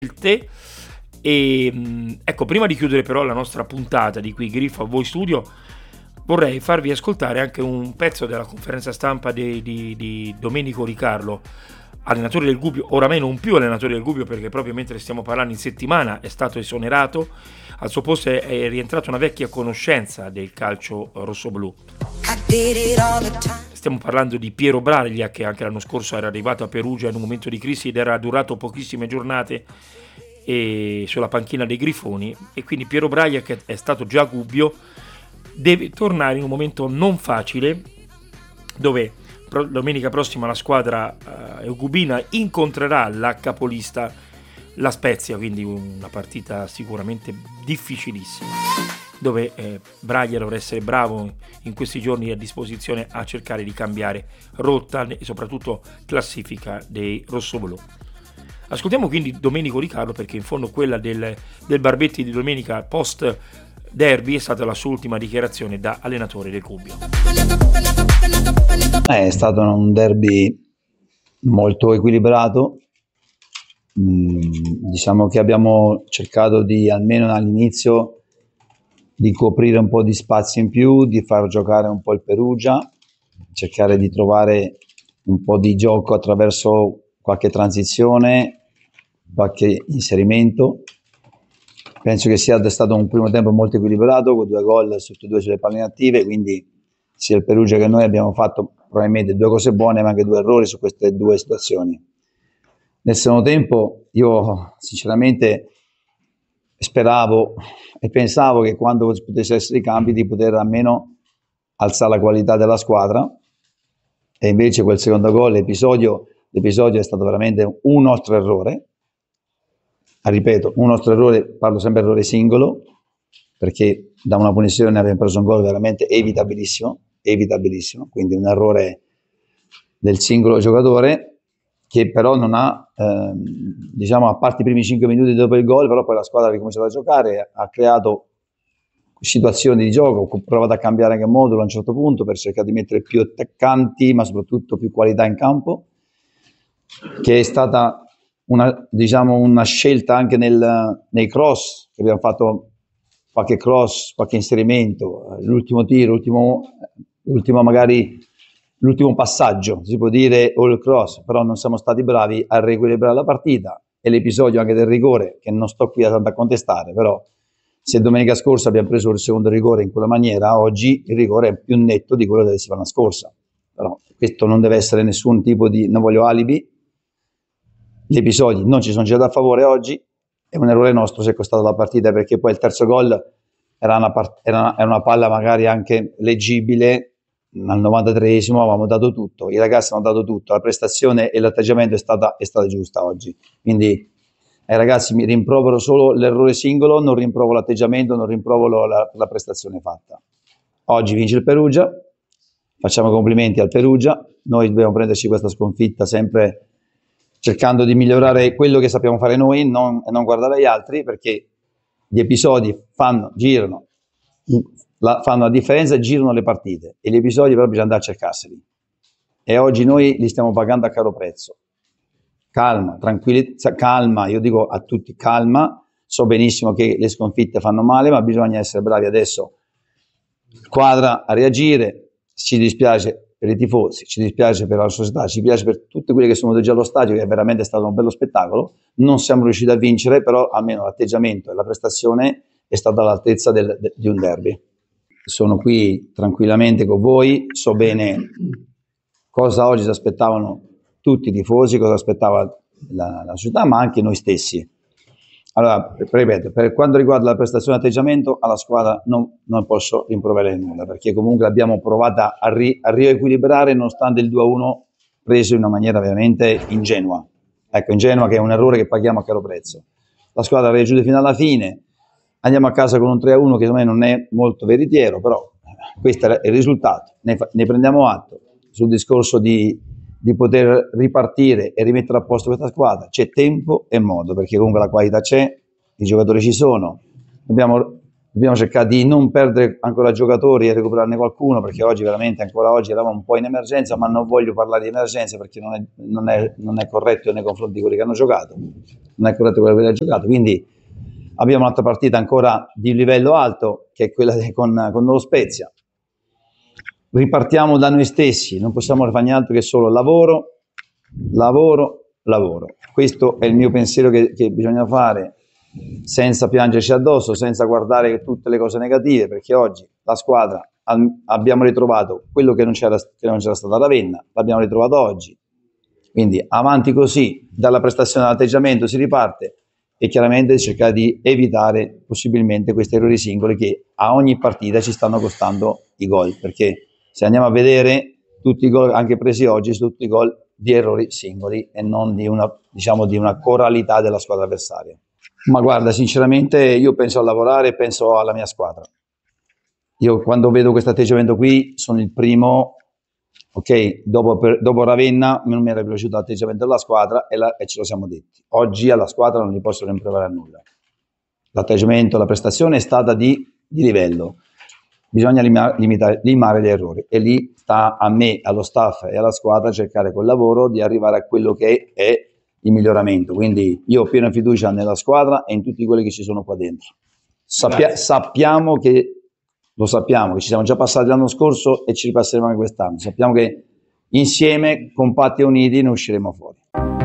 il tè. E ecco, prima di chiudere però la nostra puntata di qui Griffo a voi studio, vorrei farvi ascoltare anche un pezzo della conferenza stampa di Domenico Ricarlo, allenatore del Gubbio, oramai non più allenatore del Gubbio perché proprio mentre stiamo parlando in settimana è stato esonerato, al suo posto è rientrata una vecchia conoscenza del calcio rossoblù. Stiamo parlando di Piero Braglia, che anche l'anno scorso era arrivato a Perugia in un momento di crisi ed era durato pochissime giornate e sulla panchina dei Grifoni, e quindi Piero Braglia, che è stato già Gubbio, deve tornare in un momento non facile dove domenica prossima la squadra eugubina incontrerà la capolista, la Spezia, quindi una partita sicuramente difficilissima dove Braglia dovrà essere bravo in questi giorni a disposizione a cercare di cambiare rotta e soprattutto classifica dei rossoblù. Ascoltiamo quindi Domenico Ricardo, perché in fondo quella del Barbetti di domenica post derby è stata la sua ultima dichiarazione da allenatore del Gubbio. È stato un derby molto equilibrato. Diciamo che abbiamo cercato di, almeno all'inizio, di coprire un po' di spazi in più, di far giocare un po' il Perugia, cercare di trovare un po' di gioco attraverso qualche transizione, qualche inserimento. Penso che sia stato un primo tempo molto equilibrato, con 2 gol, tutti e 2 sulle palle inattive, quindi sia il Perugia che noi abbiamo fatto probabilmente 2 cose buone ma anche 2 errori su queste 2 situazioni. Nel secondo tempo io sinceramente speravo e pensavo che quando potesse essere i cambi di poter almeno alzare la qualità della squadra, e invece quel secondo gol, l'episodio è stato veramente un nostro errore. Ripeto, un nostro errore, parlo sempre errore singolo, perché da una punizione abbiamo preso un gol veramente evitabilissimo, quindi un errore del singolo giocatore che però non ha, diciamo, a parte i primi 5 minuti dopo il gol, però poi la squadra ha ricominciato a giocare, ha creato situazioni di gioco, ho provato a cambiare anche modulo a un certo punto per cercare di mettere più attaccanti, ma soprattutto più qualità in campo, che è stata una scelta anche nei cross, che abbiamo fatto qualche cross, qualche inserimento, l'ultimo tiro, l'ultimo passaggio, si può dire, o il cross, però non siamo stati bravi a riequilibrare la partita, e l'episodio anche del rigore, che non sto qui a contestare, però se domenica scorsa abbiamo preso il secondo rigore in quella maniera, oggi il rigore è più netto di quello della settimana scorsa, però questo non deve essere nessun tipo di, non voglio alibi, gli episodi non ci sono girati a favore oggi, è un errore nostro, si è costato la partita, perché poi il terzo gol era una palla magari anche leggibile. Al 93esimo avevamo dato tutto, i ragazzi hanno dato tutto, la prestazione e l'atteggiamento è stata giusta oggi, quindi ai ragazzi mi rimprovero solo l'errore singolo, non rimprovo l'atteggiamento, non rimprovo la prestazione fatta. Oggi vince il Perugia, facciamo complimenti al Perugia, noi dobbiamo prenderci questa sconfitta sempre cercando di migliorare quello che sappiamo fare noi e non guardare gli altri, perché gli episodi girano fanno la differenza e girano le partite, e gli episodi però bisogna andare a cercarseli, e oggi noi li stiamo pagando a caro prezzo. Calma, tranquillità, calma, io dico a tutti calma, so benissimo che le sconfitte fanno male, ma bisogna essere bravi adesso, squadra, a reagire. Ci dispiace per i tifosi, ci dispiace per la società, ci dispiace per tutti quelli che sono venuti già allo stadio, che è veramente stato un bello spettacolo. Non siamo riusciti a vincere, però almeno l'atteggiamento e la prestazione è stata all'altezza di un derby. Sono qui tranquillamente con voi, so bene cosa oggi si aspettavano tutti i tifosi, cosa aspettava la società, ma anche noi stessi. Allora, ripeto, per quanto riguarda la prestazione e l'atteggiamento, alla squadra non posso rimproverare nulla, perché comunque l'abbiamo provata a riequilibrare nonostante il 2-1 preso in una maniera veramente ingenua. Ecco, ingenua, che è un errore che paghiamo a caro prezzo. La squadra ha reagito fino alla fine, andiamo a casa con un 3-1 che secondo me non è molto veritiero, però questo è il risultato, ne prendiamo atto. Sul discorso di poter ripartire e rimettere a posto questa squadra c'è tempo e modo, perché comunque la qualità c'è, i giocatori ci sono, dobbiamo dobbiamo cercare di non perdere ancora giocatori e recuperarne qualcuno, perché oggi veramente, ancora oggi, eravamo un po' in emergenza, ma non voglio parlare di emergenza perché non è corretto nei confronti di quelli che hanno giocato, non è corretto quello che hanno giocato, quindi abbiamo un'altra partita ancora di livello alto, che è quella con lo Spezia. Ripartiamo da noi stessi, non possiamo fare niente che solo lavoro, lavoro, lavoro. Questo è il mio pensiero che bisogna fare, senza piangerci addosso, senza guardare tutte le cose negative, perché oggi la squadra abbiamo ritrovato quello che non c'era stato a Ravenna, l'abbiamo ritrovato oggi. Quindi avanti così, dalla prestazione all'atteggiamento si riparte e chiaramente cercare di evitare possibilmente questi errori singoli che a ogni partita ci stanno costando i gol, perché se andiamo a vedere tutti i gol anche presi oggi sono tutti i gol di errori singoli e non di una, diciamo, di una coralità della squadra avversaria. Ma guarda, sinceramente io penso a lavorare e penso alla mia squadra. Io quando vedo questo atteggiamento qui sono il primo, ok, dopo Ravenna non mi era piaciuto l'atteggiamento della squadra e ce lo siamo detti. Oggi alla squadra non gli posso rimproverare a nulla. L'atteggiamento, la prestazione è stata di livello. Bisogna limare gli errori e lì sta a me, allo staff e alla squadra cercare col lavoro di arrivare a quello che è il miglioramento. Quindi io ho piena fiducia nella squadra e in tutti quelli che ci sono qua dentro. Sappiamo che ci siamo già passati l'anno scorso e ci ripasseremo anche quest'anno. Sappiamo che insieme, compatti e uniti, ne usciremo fuori.